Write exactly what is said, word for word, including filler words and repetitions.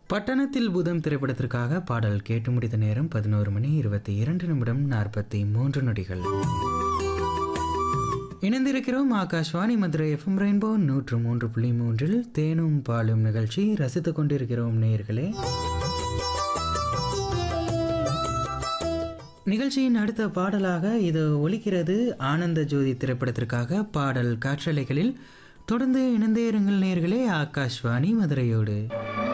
பட்டணத்தில் பூதம் திரைப்படத்திற்காக பாடல் கேட்டு முடித்த நேரம் பதினோரு மணி இருபத்தி இரண்டு நிமிடம் நாற்பத்தி மூன்று நொடிகள். இணைந்திருக்கிறோம் ஆகாஷ்வாணி மதுரை எஃப்எம் ரெயின்போ நூற்று மூன்று புள்ளி மூன்றில் தேனும் பாலும் நிகழ்ச்சி ரசித்துக் கொண்டிருக்கிறோம் நேயர்களே. நிகழ்ச்சியின் அடுத்த பாடலாக இது ஒலிக்கிறது ஆனந்த ஜோதி திரைப்படத்திற்காக பாடல் காற்றலைகளில். தொடர்ந்து இணைந்தே இருங்கள் நேயர்களே ஆகாஷ்வாணி மதுரையோடு.